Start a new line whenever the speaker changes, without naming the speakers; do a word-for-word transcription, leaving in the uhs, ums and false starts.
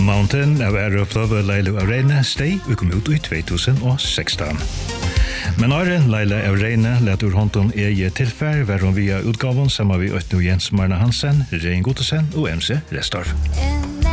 Mountain av Air of Love Laila av Reine steg og kom ut i tjugohundrasexton. Men åren Laila av Reine let ur hånden ege tilfær var hun via utgaven sammen med Øtno Jens Marna Hansen, Rein Gottesen og M C Restorff.